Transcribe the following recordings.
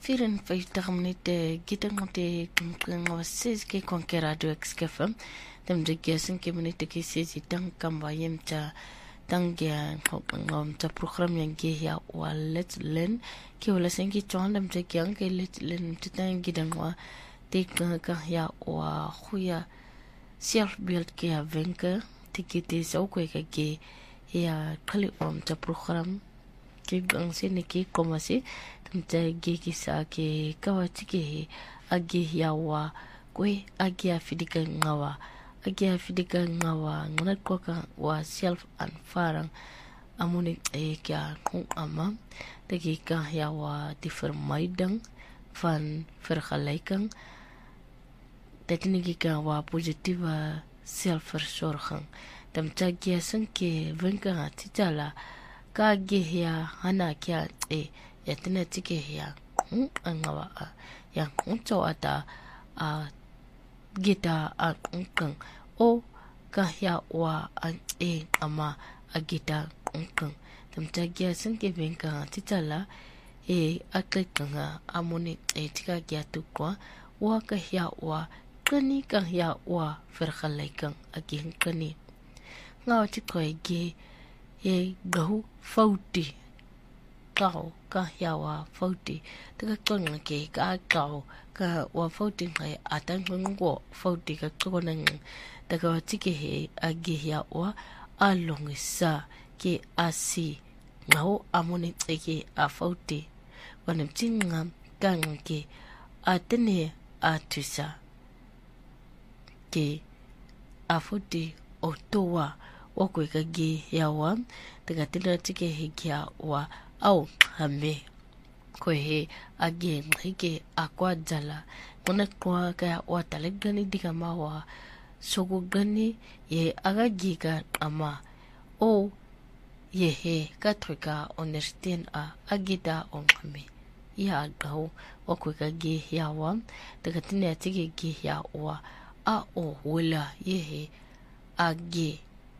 54 minute gitangote ngwasis ke konkeradio XFM tamde gesen ke minute ke sisi tang kambayem ta tangya ngom ta program yang ge ya wallet len ke wala sengi chondam te kyang ke let len tang gidangwa te ka ya wa khuya self build ke avenka tikite so ko ke ge ya khali om ta program ke bang sene ke komasi tamta ge ki sa ke kawati ke agi yawa kwe agi afidika ngawa ngana koka wa self and farang amune kya kung ama tagi ka yawa differmaidang van vergelijking tekniki ka wa positiva self verzorging tamta ge san ke venka titala ka ge ya hana kya yatena tike ya angawa yang unto ata gita kung o kahya wa ama agita kung tamta gya san ke venka titala aklikanga amuni tika gya tukwa wa kahya wa kani kahya wa vergelijking agin kani ngaw tikoy ge gahu fauti kau ka yawa fauti taka konga ke ka kau ka wa fauti ngai atang ngo fauti ka konang taka tike he agi yawa alongisa ke asi ngau amone tike a fauti wanam tinga kang ke atene atusa ke a fauti otowa okwe ka ge yawa taka tila tike he kia wa au hame kwe again hike akwa jala kuna kwa kaya watalegani dikama wa sogo gani ye agagiga ama o ye he katweka understand agida on hame ya gao wakwe ka ge yawa takatine atike ge yawa o wala ye he agi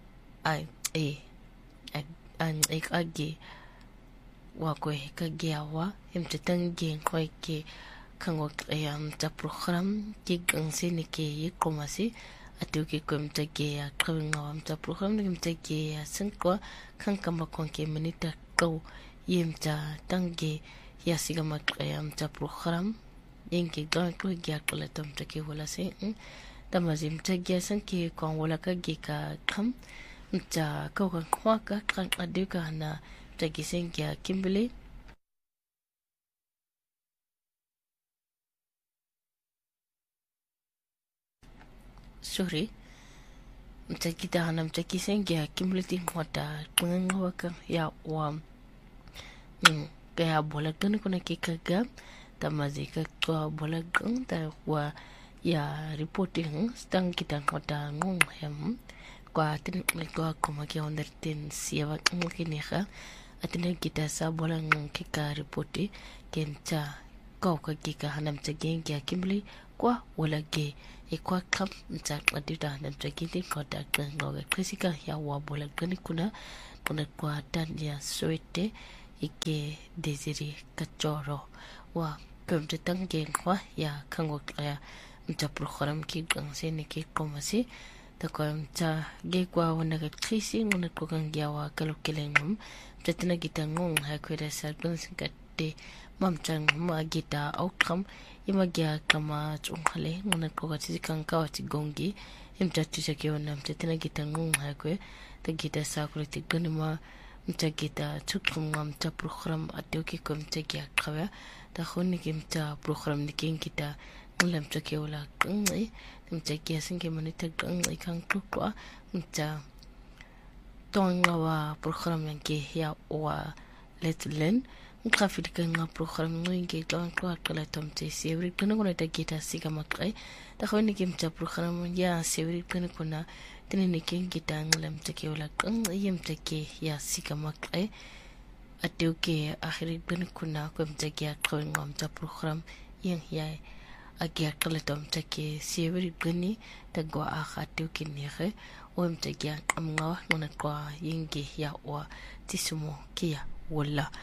agi wakwe kagiawa imtetangi kwe ke kango ta program ki gangse ne ke yikomasi atuki kwemtage ya kwinga ta program ne mtage ya sinkwa kankamba konke minita ko yimta tangi ya sigama ta program yengi don ko gya kala tamtake wala se tamazim tage sanki kon wala ka gika kam ta ko kwa ka kan aduka na tagisengia Kimberley sorry mtakita hana mtakisengia Kimberley tingwata ngawaka ya wa kaya bola gani kuna kikaga tamazika kwa bola gani wa ya reporting stang kita ngwata hem kwa tin kwa kuma kia onderten siya ngkineha atina kita sa bola ngkika reporti kenta kau ka kika hanam tageng kia Kimberley kwa wala ge kwa kam mta adita hanam tagiti kota ngawe krisika ya wa bola gani kuna kwa tanya soete ike desiri kachoro wa pemte tangen kwa ya kango kaya mta program ki gangse ne ki komasi takwa mta gegwa wana ka krisi nguna kwa kangiawa kalokelengum mtatina gita ngung hakweda sa gunsinkate mamchang magita outcome imagya kama chunghale nguna kwa tizikanka wati gongi imtatisha kiwana mtatina gita ngung hakwe tagita sa kuliti gunima mtagita tukuma mta program atioki kwa mtagia kawa takhoni ki mta program nikin kita ngula mtake wala kangi mtagia singe manita kangi kankukwa mta tonga wa program yange ya wa let's learn mkafidika nga program ngenge kankwa kala tomte sevri kuna kuna tagita siga makai takhoni ki mta program ya sevri kuna tinini kita ngula mtake wala kangi mtake ya siga makai atioke akhiri kuna kwa mtagia kwa mta program yang ya agia kala tomtake sevri gani tagwa akhatioke nere o mtagia amngawa ngona kwa yingi ya wa tisumo kia wala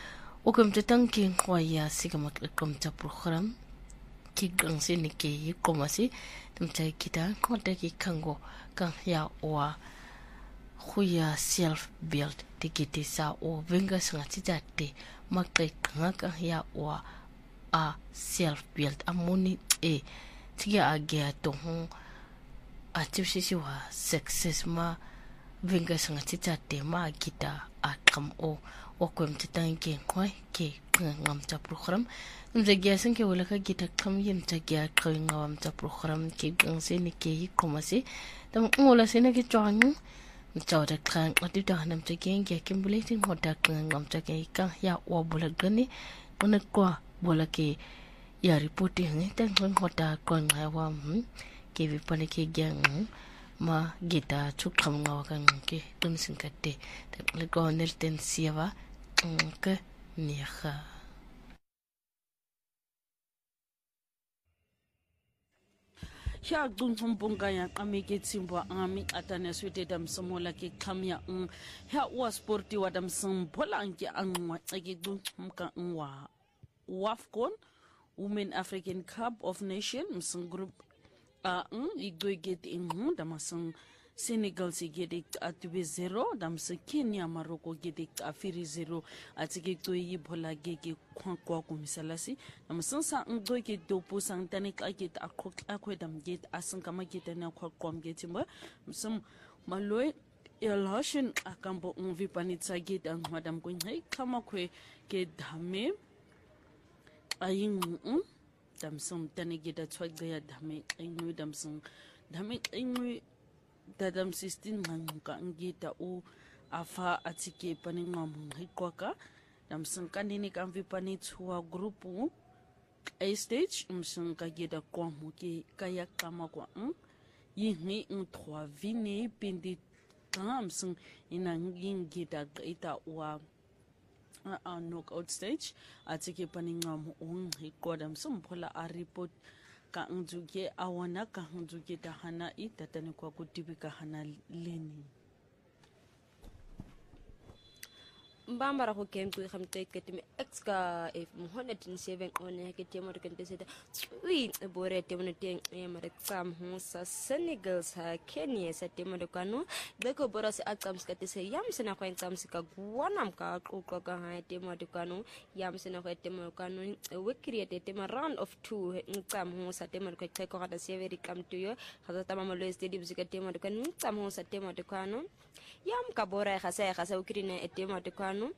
o kom te tang ki ngwa siga kom ta program ki gang se ni ke komasi tumta kita konta ki kango kan ya wa huya self build tikiti sa o venga sanga tite makte kanga ya wa a self build amoni tiga agea to ho a tipsisi wa success ma venga sanga tite ma kita a kam o wakwem titanke kwai ke ngam ta program mzagia sanke wala ka kita kam yim tagia ngam ta program ke gangse ni ke komasi tam ngola sene ke chang mchawda kan atita hanam tagen ke kimbuleti ngoda ngam ta ke ka ya wa bola gani ona kwa bola ke ya reporti ngi tan ngoda kon wa ke vi pane ke gang ma gita chukam ngawa kan ke tum singate le ko nerten siava ke niha ya gunzumpunga ya amike tsimbwa ami atane swete dam somola ke khamya ya wa sporti wa dam sampola anke anwa ke gunzumka wa wafcon women african cup of nation msang group igwe get in dam sang Senegal si get atube 0 dam sa Kenya Morocco get afiri 0 atike to yi bola gege kwa kumisalasi dam sang sa ngwe ke dopo sang tanik aget akwe dam get asang kama get na kwa kwam get mba msam maloy elhashin akambo unvi panitsa get ang madam ko ngai kama kwe ke dhame ayin dam sang tanik get atwa ga dhame ayin dam sang dhame ayin dadam 16 nganguka ngita u afa atike paningam hikwaka dam sankandini kamvi panitswa grupu a stage msanka geda kwa muke kaya kama kwa yingi 3 vini pindi kamsang inanging geda ita wa knockout stage atike paningam hikwadam sampola a report ka njuke awana ka njuke tahana itatani kwa kutibika hana leni mbambara ko kem ko xamte ketimi exka e mohone tin 7 on ke temo ke teseta wi bore temo te mare sam hu sa Senegal sa Kenya sa temo de kanu de ko boras akam skate se yam sena ko exam ska gwanam ka ko ka ha temo de kanu yam sena ko temo kanu we create temo round of 2 exam hu sa temo ko te ko hada severi kam to yo hada tamama lo stadium ska temo de kanu exam hu sa temo de kanu yam ka bora khasa ukrine etema de kanu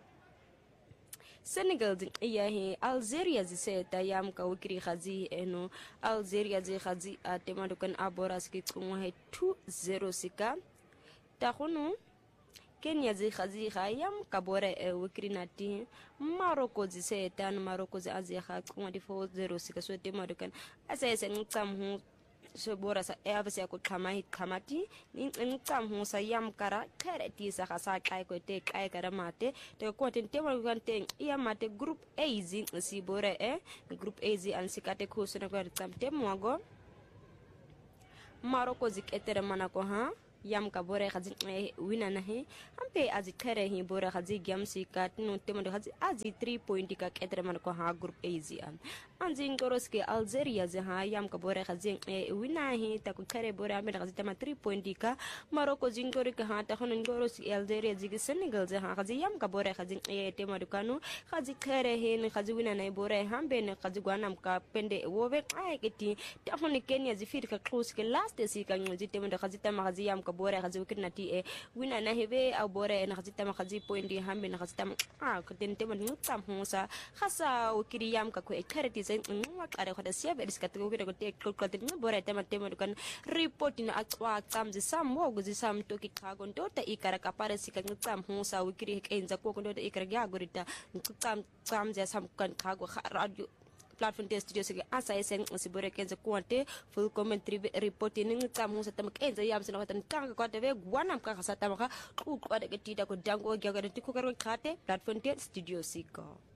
Senegal din yahi Algeria ziseta yam ka ukri khazi eno Algeria zi khazi atema de kan abora ski kunwa he 2-0 sika takhunu Kenya zi khazi khayam ka bora ukrinati Morocco ziseta Morocco zi azia kha kunwa di 4-0 sika so tema de kan asese ngtsam hu so bora sa evse ko khamati ni ngam hu sa yam kara khereti sa khasa kai ko te kai kara mate te ko ten te mo kan te ya mate group A si bora group A an sikate ko so na ko tam te mo go Morocco ziketere mana ko ha yam ka bora khazi wina na he ampe azi khere hi bora khazi gyam si kat no te mo khazi azi 3 point ka ketere mana ko ha group A an anzi ngoroske Algeria ze ha yam ka bora khazi wina hi ta ko khere bora me khazi tama 3 point ka Morocco zingori ka ha ta khono ngoroski Algeria zigi Senegal ze ha khazi yam ka bora khazi te mo kanu khazi khere hi ni khazi wina na bora hambe ne khazi gwanam ka pende wowe ai keti ta khono Kenya zifir ka close ke last si ka ngozi te mo khazi tama khazi yam ka bora khazi ukirna ti wina na hebe au bora na khazi tama khazi point hambe na khazi tama ka tente mo ngutam husa khasa ukiri yam ka ko khareti sen ngwa kare khada sia be diska to ko te ko te bora tama temo kan report na atwa tamzi sam wo guzi sam to ki kagon to ta ikara ka pare sika ngutam husa ukiri kenza ko ndo ta ikara ga gorita ngutam ja sam kan kago radio platform test studio sigi asa esen sibore kenza kuante full commentary report ni ngam musa tam kenza yam sina watan tanga ko tebe gwanam ka khasa tam ka ku ko de tita ko dango ga ga ti ko karo khate platform test studio siko